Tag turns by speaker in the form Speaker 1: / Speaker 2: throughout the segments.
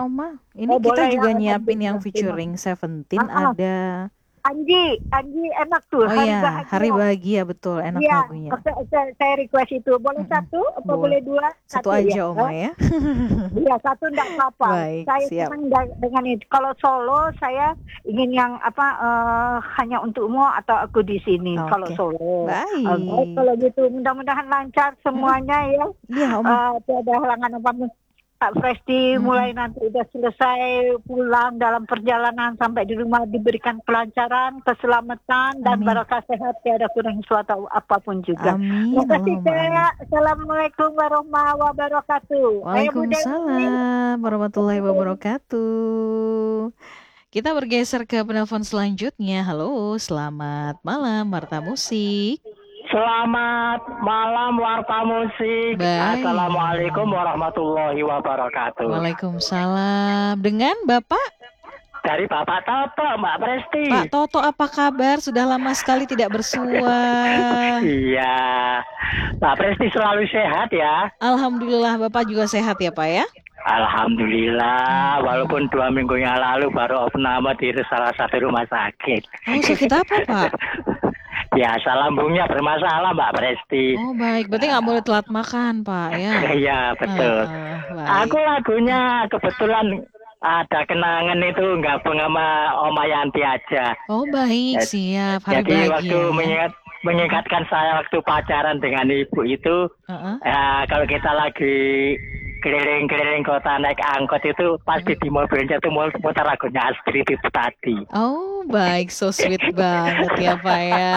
Speaker 1: Oma. Ini kita
Speaker 2: boleh
Speaker 1: juga
Speaker 2: ya,
Speaker 1: nyiapin yang
Speaker 2: Terima.
Speaker 1: featuring Seventeen
Speaker 2: Ah, ah.
Speaker 1: ada.
Speaker 2: Anji enak tuh,
Speaker 1: Oh
Speaker 2: Hari
Speaker 1: ya, Hari
Speaker 2: Bahagia.
Speaker 1: Bahagia betul, enak
Speaker 2: Iya,
Speaker 1: lagunya.
Speaker 2: saya request itu. Boleh
Speaker 1: Mm-mm.
Speaker 2: satu? Apa
Speaker 1: Boleh.
Speaker 2: boleh dua?
Speaker 1: Satu
Speaker 2: Satu ya.
Speaker 1: aja Oma ya.
Speaker 2: Iya, satu enggak apa-apa.
Speaker 1: Baik,
Speaker 2: Saya
Speaker 1: siap.
Speaker 2: senang dengan itu. Kalau solo, saya ingin yang hanya untukmu atau aku di sini. Kalau
Speaker 1: Oke.
Speaker 2: solo. Baik,
Speaker 1: Baik.
Speaker 2: kalau gitu mudah-mudahan lancar
Speaker 1: Mm-mm.
Speaker 2: semuanya ya.
Speaker 1: Iya Oma.
Speaker 2: Tiada halangan apa. Kak Presti
Speaker 1: Mm-mm.
Speaker 2: mulai nanti udah selesai pulang dalam perjalanan sampai di rumah diberikan kelancaran, keselamatan dan
Speaker 1: Amin.
Speaker 2: barokah sehat tiada kurang suatu apapun juga.
Speaker 1: Amin.
Speaker 2: Terima kasih
Speaker 1: Allahumma amin.
Speaker 2: Kak. Assalamualaikum warahmatullahi wabarakatuh. Ayo Bu Dewi.
Speaker 1: Waalaikumsalam warahmatullahi wabarakatuh. Kita bergeser ke penelpon selanjutnya. Halo, selamat malam Warta Musik.
Speaker 3: Selamat malam Warta Musik.
Speaker 1: Baik.
Speaker 3: Assalamualaikum warahmatullahi wabarakatuh.
Speaker 1: Waalaikumsalam. Dengan Bapak?
Speaker 3: Dari Bapak Toto, Mbak Presti.
Speaker 1: Pak Toto, apa kabar? Sudah lama sekali tidak bersua.
Speaker 3: Iya. Mbak Presti selalu sehat ya.
Speaker 1: Alhamdulillah, Bapak juga sehat ya Pak ya?
Speaker 3: Alhamdulillah, walaupun 2 minggu yang lalu baru opname di salah satu rumah sakit.
Speaker 1: Oh, sakit apa Pak?
Speaker 3: Biasa lambungnya bermasalah Mbak Presti.
Speaker 1: Oh baik, berarti nggak boleh telat makan Pak ya?
Speaker 3: Iya betul.
Speaker 1: Baik.
Speaker 3: Aku lagunya kebetulan ada kenangan itu gabung sama Oma Yanti aja.
Speaker 1: Oh baik, siap. Hari
Speaker 3: Jadi
Speaker 1: Bahagia
Speaker 3: waktu
Speaker 1: ya?
Speaker 3: mengingatkan saya waktu pacaran dengan ibu itu, kalau kita lagi keliling-keliling kota naik angkot itu pasti di mobilnya tuh muter lagunya Astrid itu tadi.
Speaker 1: Oh baik, so sweet banget ya Pak ya.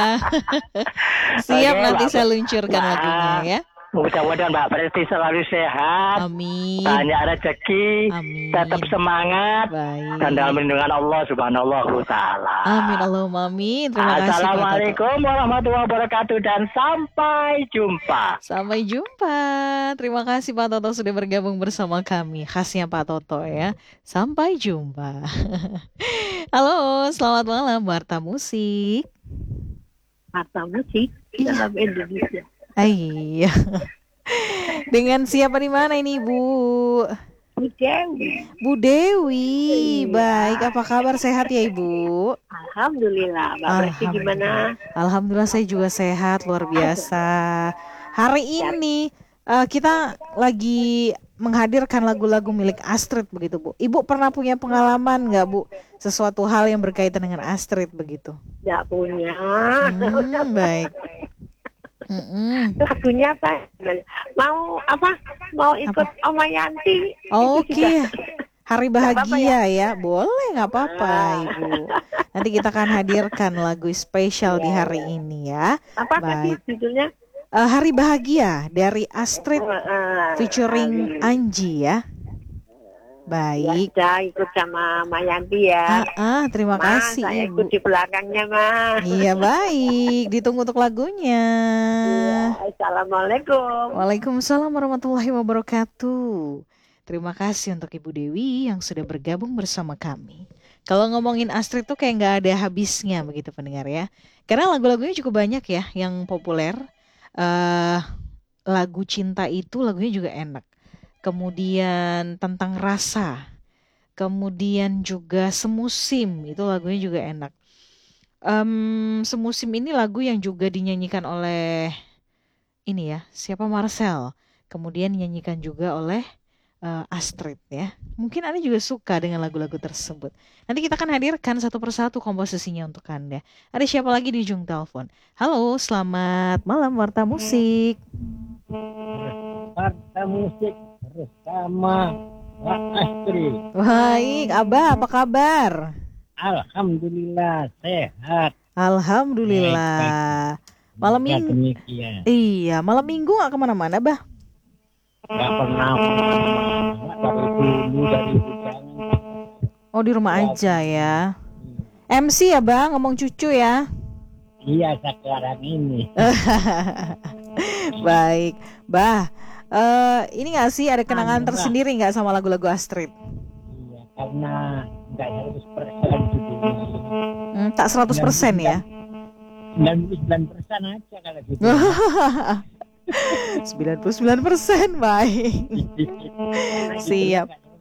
Speaker 1: Siap,
Speaker 3: Oke,
Speaker 1: nanti saya luncurkan lagunya ya.
Speaker 3: Mudah-mudahan Mbak Presti selalu sehat,
Speaker 1: Amin.
Speaker 3: banyak rezeki,
Speaker 1: Amin.
Speaker 3: tetap semangat,
Speaker 1: Baik.
Speaker 3: dan dalam lindungan Allah Subhanahu wa Ta'ala.
Speaker 1: Amin Allahumma amin. Terima kasih Pak Toto.
Speaker 3: Assalamualaikum warahmatullahi wabarakatuh dan sampai jumpa.
Speaker 1: Sampai jumpa. Terima kasih Pak Toto sudah bergabung bersama kami. Khasnya Pak Toto ya. Sampai jumpa. Halo, selamat malam Warta Musik.
Speaker 2: Warta Musik dalam Indonesia.
Speaker 1: Iya. Dengan siapa di mana ini Bu?
Speaker 2: Bu Dewi.
Speaker 1: Bu Dewi. Baik, apa kabar, sehat ya Ibu?
Speaker 2: Alhamdulillah. Mbak Presti gimana?
Speaker 1: Alhamdulillah saya juga sehat, luar biasa. Hari ini kita lagi menghadirkan lagu-lagu milik Astrid begitu Bu. Ibu pernah punya pengalaman nggak Bu? Sesuatu hal yang berkaitan dengan Astrid begitu?
Speaker 2: Nggak punya.
Speaker 1: Baik.
Speaker 2: Lagunya apa? Mau apa? Mau ikut Oma Yanti?
Speaker 1: Oke. Hari Bahagia ya, boleh, nggak apa-apa Ibu. Nanti kita akan hadirkan lagu spesial di hari ini ya.
Speaker 2: Apa tadi judulnya?
Speaker 1: Hari Bahagia dari Astrid featuring Anji ya. Baik.
Speaker 2: Ya, ikut sama Mayanti ya.
Speaker 1: Terima kasih
Speaker 2: saya
Speaker 1: Ibu.
Speaker 2: ikut di belakangnya Mas.
Speaker 1: Iya baik, ditunggu untuk lagunya.
Speaker 2: Ya, Assalamualaikum.
Speaker 1: Waalaikumsalam warahmatullahi wabarakatuh. Terima kasih untuk Ibu Dewi yang sudah bergabung bersama kami. Kalau ngomongin Astrid tuh kayak nggak ada habisnya begitu pendengar ya. Karena lagu-lagunya cukup banyak ya yang populer. Lagu cinta itu lagunya juga enak. Kemudian tentang rasa. Kemudian juga semusim itu lagunya juga enak. Semusim ini lagu yang juga dinyanyikan oleh ini ya, siapa, Marcel. Kemudian dinyanyikan juga oleh Astrid ya. Mungkin Anda juga suka dengan lagu-lagu tersebut. Nanti kita akan hadirkan satu persatu komposisinya untuk Anda. Ada siapa lagi di ujung telepon? Halo, selamat malam Warta Musik.
Speaker 4: Warta Musik bersama Pak Astrid.
Speaker 1: Baik, Abah apa kabar?
Speaker 4: Alhamdulillah sehat.
Speaker 1: Alhamdulillah. Malam minggu. Iya, malam minggu nggak kemana-mana, Bah?
Speaker 4: Nggak pernah dari dulu dari bujangan.
Speaker 1: Oh, di rumah aja ya. MC ya, Bang, ngomong cucu ya.
Speaker 4: Iya, sekarang ini.
Speaker 1: Baik, Bah. Ini nggak sih ada kenangan tersendiri nggak sama lagu-lagu Astrid?
Speaker 4: Iya, karena nggak 100% gitu.
Speaker 1: Tak 100% ya?
Speaker 4: 99% aja kalau gitu.
Speaker 1: 99% baik. Siap.